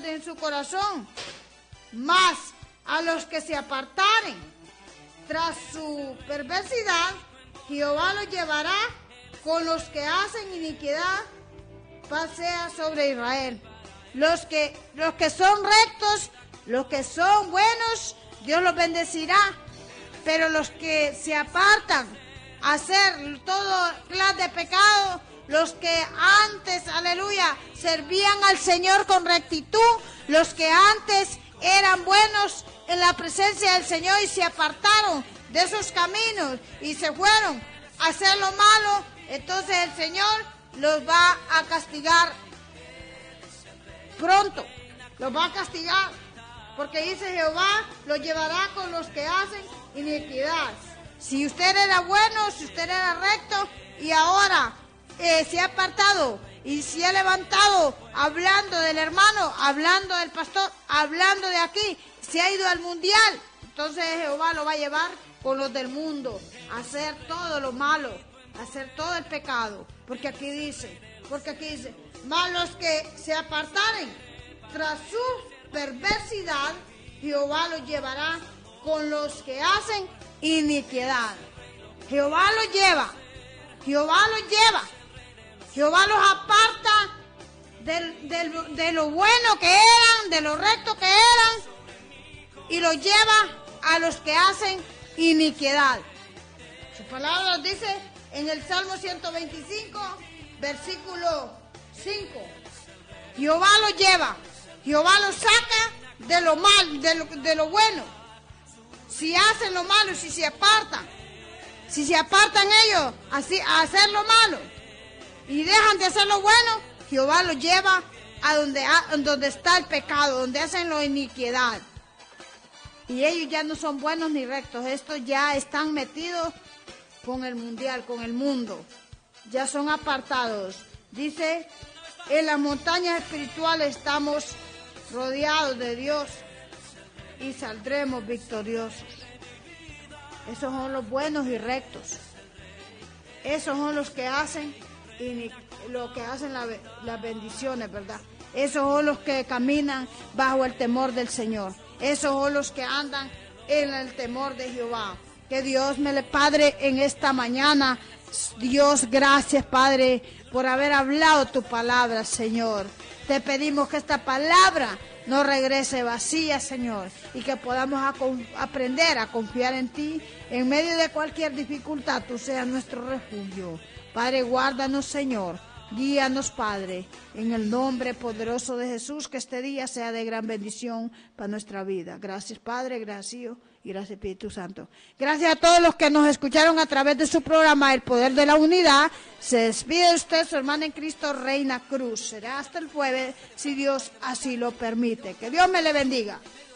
rectos en su corazón, mas a los que se apartaren tras su perversidad, Jehová los llevará con los que hacen iniquidad, pasea sobre Israel. Los que son rectos, los que son buenos, Dios los bendecirá, pero los que se apartan a hacer todo clase de pecado, los que antes, aleluya, servían al Señor con rectitud, los que antes eran buenos en la presencia del Señor y se apartaron de esos caminos y se fueron a hacer lo malo, entonces el Señor los va a castigar pronto, los va a castigar, porque dice Jehová los llevará con los que hacen iniquidad. Si usted era bueno, si usted era recto y ahora se ha apartado y se ha levantado hablando del hermano, hablando del pastor, hablando de aquí, se ha ido al mundial, entonces Jehová lo va a llevar con los del mundo a hacer todo lo malo, a hacer todo el pecado, porque aquí dice, mas los que se apartaren tras su perversidad, Jehová los llevará con los que hacen iniquidad. Jehová los lleva, Jehová los aparta de lo bueno que eran, de lo recto que eran, y los lleva a los que hacen iniquidad. Su palabra nos dice en el Salmo 125, versículo 5. Jehová los lleva, Jehová los saca de lo mal, de lo bueno. Si hacen lo malo, si se apartan ellos así a hacer lo malo y dejan de hacer lo bueno, Jehová los lleva a donde está el pecado, donde hacen la iniquidad. Y ellos ya no son buenos ni rectos, estos ya están metidos con el mundial, con el mundo, ya son apartados. Dice, en las montañas espirituales estamos rodeados de Dios y saldremos victoriosos. Esos son los buenos y rectos. Esos son los que hacen las bendiciones, ¿verdad? Esos son los que caminan bajo el temor del Señor. Esos son los que andan en el temor de Jehová. Que Dios Padre, en esta mañana, Dios, gracias, Padre, por haber hablado tu palabra, Señor. Te pedimos que esta palabra no regrese vacía, Señor, y que podamos aprender a confiar en ti. En medio de cualquier dificultad, tú seas nuestro refugio. Padre, guárdanos, Señor. Guíanos, Padre, en el nombre poderoso de Jesús, que este día sea de gran bendición para nuestra vida. Gracias, Padre, gracias, Hijo, y gracias, Espíritu Santo. Gracias a todos los que nos escucharon a través de su programa El Poder de la Unidad. Se despide de usted su hermana en Cristo, Reina Cruz. Será hasta el jueves, si Dios así lo permite. Que Dios me le bendiga.